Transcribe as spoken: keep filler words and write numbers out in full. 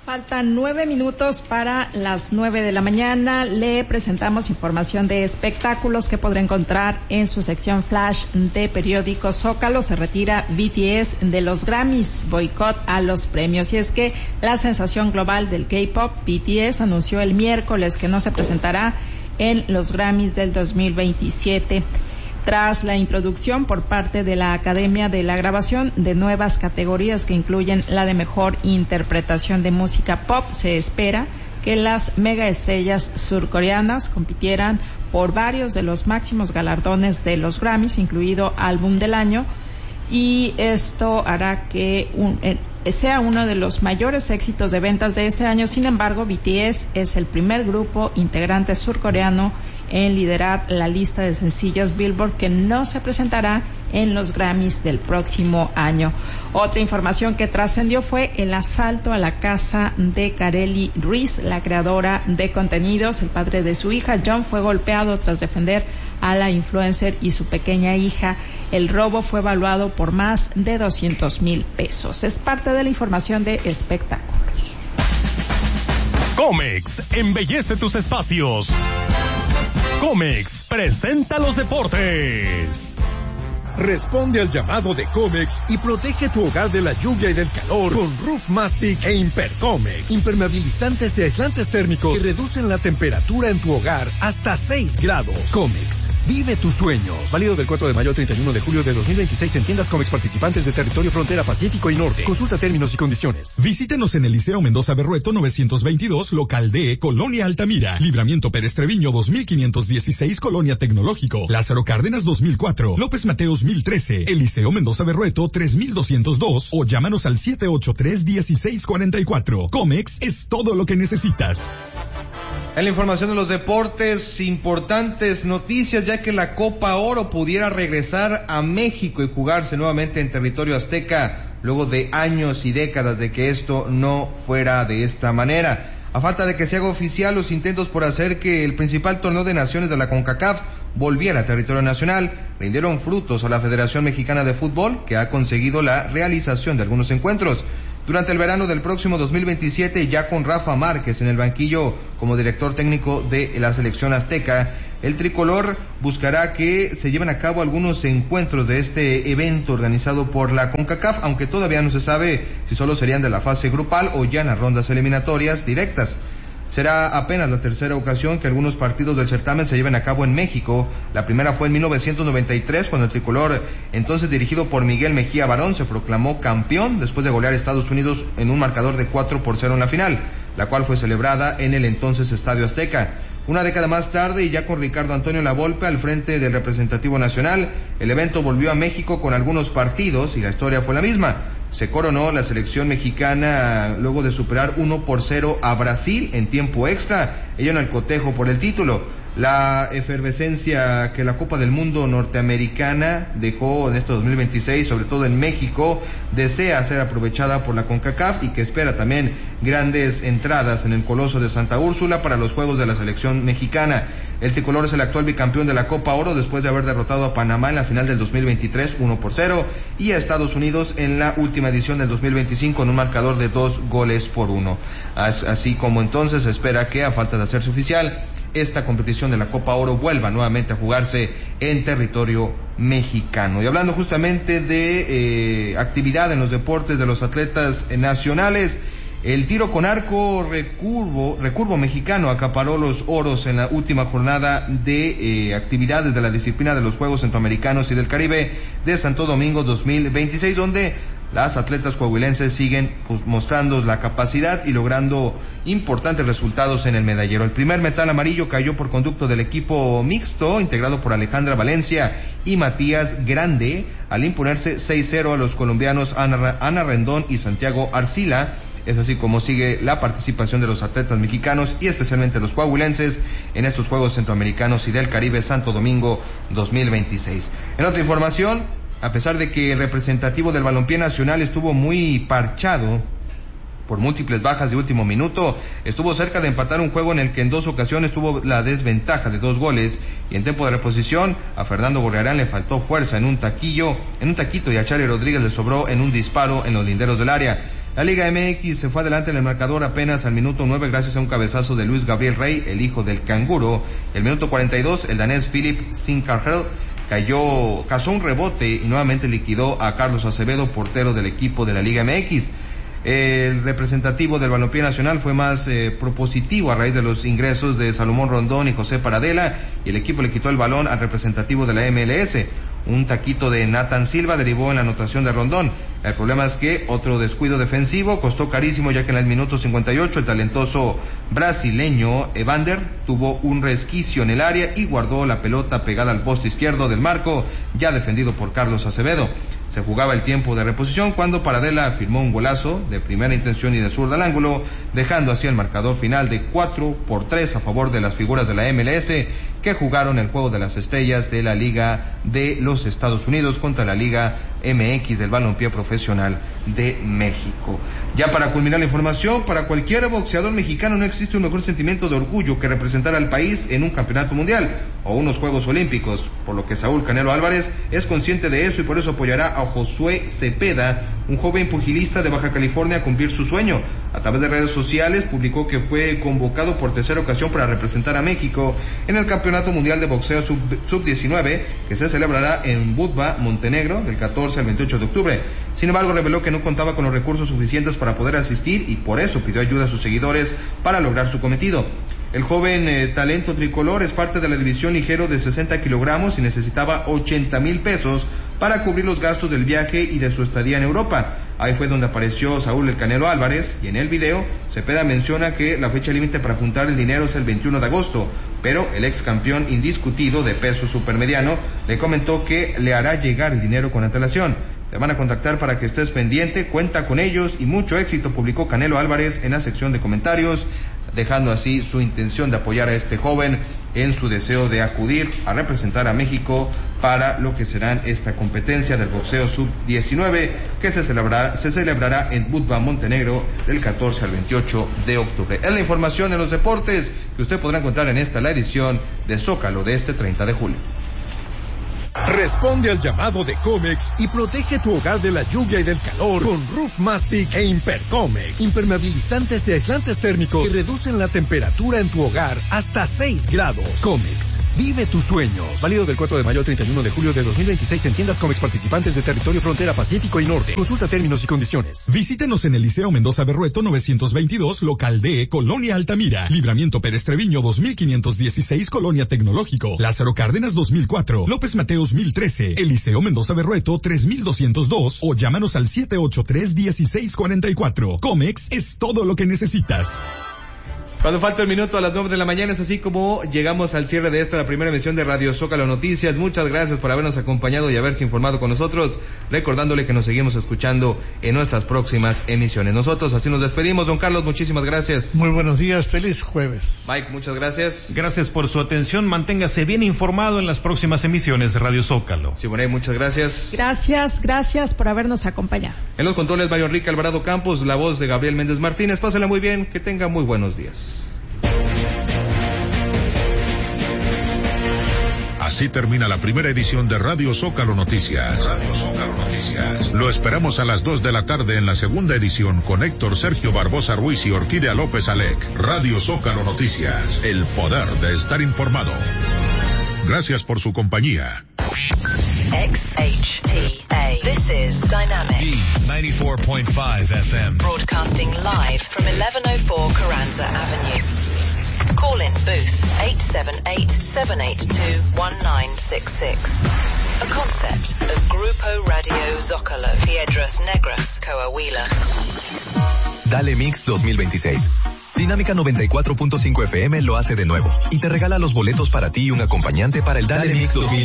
Faltan nueve minutos para las nueve de la mañana. Le presentamos información de espectáculos que podrá encontrar en su sección Flash de Periódico Zócalo. Se retira B T S de los Grammys, boicot a los premios. Y es que la sensación global del K-pop, B T S, anunció el miércoles que no se presentará en los Grammys del dos mil veintisiete. Tras la introducción por parte de la Academia de la Grabación de nuevas categorías que incluyen la de mejor interpretación de música pop, se espera que las megaestrellas surcoreanas compitieran por varios de los máximos galardones de los Grammys, incluido Álbum del Año, y esto hará que un, eh, sea uno de los mayores éxitos de ventas de este año. Sin embargo, B T S es el primer grupo integrante surcoreano en liderar la lista de sencillos Billboard que no se presentará en los Grammys del próximo año. Otra información que trascendió fue el asalto a la casa de Karely Ruiz, la creadora de contenidos. El padre de su hija, John, fue golpeado tras defender a la influencer y su pequeña hija. El robo fue evaluado por más de doscientos mil pesos. Es parte de la información de espectáculos. Comex embellece tus espacios. Comex presenta los deportes. Responde al llamado de Comex y protege tu hogar de la lluvia y del calor con Roof Mastic e Impercomex. Impermeabilizantes y aislantes térmicos que reducen la temperatura en tu hogar hasta seis grados. Comex, vive tus sueños. Válido del cuatro de mayo al treinta y uno de julio de dos mil veintiséis en tiendas Comex participantes de territorio frontera Pacífico y Norte. Consulta términos y condiciones. Visítenos en el Liceo Mendoza Berrueto novecientos veintidós, local D, Colonia Altamira. Libramiento Pérez Treviño dos mil quinientos dieciséis, Colonia Tecnológico. Lázaro Cárdenas dos mil cuatro. López Mateos dos mil trece, Eliseo Mendoza Berrueto tres mil doscientos dos o llámanos al siete ocho tres, uno seis cuatro cuatro. Comex es todo lo que necesitas. En la información de los deportes, importantes noticias, ya que la Copa Oro pudiera regresar a México y jugarse nuevamente en territorio azteca, luego de años y décadas de que esto no fuera de esta manera. A falta de que se haga oficial los intentos por hacer que el principal torneo de naciones de la CONCACAF volviera a territorio nacional, rindieron frutos a la Federación Mexicana de Fútbol, que ha conseguido la realización de algunos encuentros. Durante el verano del próximo dos mil veintisiete, ya con Rafa Márquez en el banquillo como director técnico de la selección azteca, el tricolor buscará que se lleven a cabo algunos encuentros de este evento organizado por la CONCACAF, aunque todavía no se sabe si solo serían de la fase grupal o ya en las rondas eliminatorias directas. Será apenas la tercera ocasión que algunos partidos del certamen se lleven a cabo en México. La primera fue en mil novecientos noventa y tres, cuando el tricolor, entonces dirigido por Miguel Mejía Barón, se proclamó campeón después de golear a Estados Unidos en un marcador de cuatro por cero en la final, la cual fue celebrada en el entonces Estadio Azteca. Una década más tarde, y ya con Ricardo Antonio Lavolpe al frente del representativo nacional, el evento volvió a México con algunos partidos y la historia fue la misma. Se coronó la selección mexicana luego de superar uno por cero a Brasil en tiempo extra, ello en el cotejo por el título. La efervescencia que la Copa del Mundo norteamericana dejó en este dos mil veintiséis, sobre todo en México, desea ser aprovechada por la CONCACAF y que espera también grandes entradas en el Coloso de Santa Úrsula para los juegos de la selección mexicana. El tricolor es el actual bicampeón de la Copa Oro después de haber derrotado a Panamá en la final del dos mil veintitrés uno por cero y a Estados Unidos en la última edición del dos mil veinticinco en un marcador de dos goles por uno. Así como entonces se espera que, a falta de hacerse oficial, esta competición de la Copa Oro vuelva nuevamente a jugarse en territorio mexicano. Y hablando justamente de eh, actividad en los deportes de los atletas eh, nacionales, el tiro con arco recurvo, recurvo mexicano acaparó los oros en la última jornada de eh, actividades de la disciplina de los Juegos Centroamericanos y del Caribe de Santo Domingo dos mil veintiséis, donde las atletas coahuilenses siguen pues, mostrando la capacidad y logrando importantes resultados en el medallero. El primer metal amarillo cayó por conducto del equipo mixto, integrado por Alejandra Valencia y Matías Grande, al imponerse seis cero a los colombianos Ana, Ana Rendón y Santiago Arcila. Es así como sigue la participación de los atletas mexicanos y especialmente los coahuilenses en estos Juegos Centroamericanos y del Caribe Santo Domingo dos mil veintiséis. En otra información, a pesar de que el representativo del balompié nacional estuvo muy parchado por múltiples bajas de último minuto, estuvo cerca de empatar un juego en el que en dos ocasiones tuvo la desventaja de dos goles, y en tiempo de reposición a Fernando Gorriarán le faltó fuerza en un taquillo, en un taquito, y a Charlie Rodríguez le sobró en un disparo en los linderos del área. La Liga M X se fue adelante en el marcador apenas al minuto nueve gracias a un cabezazo de Luis Gabriel Rey, el hijo del canguro. El minuto cuarenta y dos, el danés Philip Sincargel cayó, cazó un rebote y nuevamente liquidó a Carlos Acevedo, portero del equipo de la Liga M X. El representativo del balompié nacional fue más eh, propositivo a raíz de los ingresos de Salomón Rondón y José Paradela, y el equipo le quitó el balón al representativo de la M L S. Un taquito de Nathan Silva derivó en la anotación de Rondón. El problema es que otro descuido defensivo costó carísimo, ya que en el minuto cincuenta y ocho el talentoso brasileño Evander tuvo un resquicio en el área y guardó la pelota pegada al poste izquierdo del marco, ya defendido por Carlos Acevedo. Se jugaba el tiempo de reposición cuando Paradela firmó un golazo de primera intención y de zurda al ángulo, dejando así el marcador final de cuatro por tres a favor de las figuras de la M L S, que jugaron el juego de las estrellas de la Liga de los Estados Unidos contra la Liga M X del balompié profesional de México. Ya para culminar la información, para cualquier boxeador mexicano no existe un mejor sentimiento de orgullo que representar al país en un campeonato mundial o unos Juegos Olímpicos, por lo que Saúl Canelo Álvarez es consciente de eso y por eso apoyará a Josué Cepeda, un joven pugilista de Baja California, a cumplir su sueño. A través de redes sociales publicó que fue convocado por tercera ocasión para representar a México en el Campeonato Mundial de Boxeo sub diecinueve, que se celebrará en Budva, Montenegro, del catorce al veintiocho de octubre. Sin embargo, reveló que no contaba con los recursos suficientes para poder asistir y por eso pidió ayuda a sus seguidores para lograr su cometido. El joven eh, talento tricolor es parte de la división ligero de sesenta kilogramos y necesitaba ochenta mil pesos para cubrir los gastos del viaje y de su estadía en Europa. Ahí fue donde apareció Saúl el Canelo Álvarez, y en el video Cepeda menciona que la fecha límite para juntar el dinero es el veintiuno de agosto, pero el ex campeón indiscutido de peso supermediano le comentó que le hará llegar el dinero con antelación. Te van a contactar para que estés pendiente, cuenta con ellos y mucho éxito, publicó Canelo Álvarez en la sección de comentarios, dejando así su intención de apoyar a este joven en su deseo de acudir a representar a México para lo que será esta competencia del boxeo sub diecinueve que se celebrará, se celebrará en Budva, Montenegro, del catorce al veintiocho de octubre. Es la información en los deportes que usted podrá encontrar en esta la edición de Zócalo de este treinta de julio. Responde al llamado de Comex y protege tu hogar de la lluvia y del calor con Roof Mastic e Impercomex. Impermeabilizantes y aislantes térmicos que reducen la temperatura en tu hogar hasta seis grados. Comex, vive tus sueños. Válido del cuatro de mayo al treinta y uno de julio de dos mil veintiséis en tiendas Comex participantes de territorio frontera Pacífico y Norte. Consulta términos y condiciones. Visítenos en el Liceo Mendoza Berrueto novecientos veintidós, local D, Colonia Altamira. Libramiento Pérez Treviño dos mil quinientos dieciséis, Colonia Tecnológico. Lázaro Cárdenas dos mil cuatro. López Mateos mil trece, Eliseo Mendoza Berrueto tres mil doscientos dos o llámanos al siete ocho tres, dieciséis cuarenta y cuatro. Comex es todo lo que necesitas. Cuando falta el minuto a las nueve de la mañana es así como llegamos al cierre de esta, la primera emisión de Radio Zócalo Noticias. Muchas gracias por habernos acompañado y haberse informado con nosotros, recordándole que nos seguimos escuchando en nuestras próximas emisiones. Nosotros así nos despedimos. Don Carlos, muchísimas gracias. Muy buenos días, feliz jueves. Mike, muchas gracias. Gracias por su atención, manténgase bien informado en las próximas emisiones de Radio Zócalo. Siboney, muchas gracias. Gracias, gracias por habernos acompañado. En los controles, Mario Enrique Alvarado Campos, la voz de Gabriel Méndez Martínez. Pásela muy bien, que tenga muy buenos días. Así termina la primera edición de Radio Zócalo Noticias. Radio Zócalo Noticias. Lo esperamos a las dos de la tarde en la segunda edición con Héctor Sergio Barbosa Ruiz y Orquídea López Alec. Radio Zócalo Noticias. El poder de estar informado. Gracias por su compañía. X H T A. This is Dynamic. D ninety-four point five F M. Broadcasting live from eleven oh four Carranza Avenue. Call in booth eight seven eight, seven eight two, one nine six six. A concept of Grupo Radio Zócalo. Piedras Negras, Coahuila. Dale Mix dos mil veintiséis. Dinámica noventa y cuatro punto cinco F M lo hace de nuevo y te regala los boletos para ti y un acompañante para el Dale, Dale Mix dos mil veintiséis.